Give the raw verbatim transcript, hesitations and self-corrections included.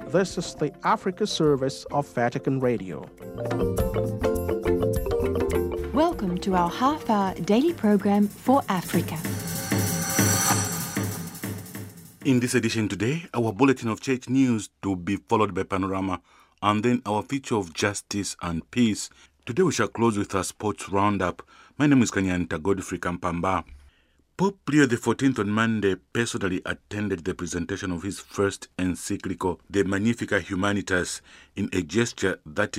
This is the Africa service of Vatican Radio. Welcome to our half-hour daily program for Africa. In this edition today, our bulletin of church news to be followed by Panorama, and then our feature of justice and peace. Today we shall close with a sports roundup. My name is Kanyanta Godfrey Kampamba. Pope Leo the fourteenth on Monday personally attended the presentation of his first encyclical, De Magnificat Humanitas, in a gesture that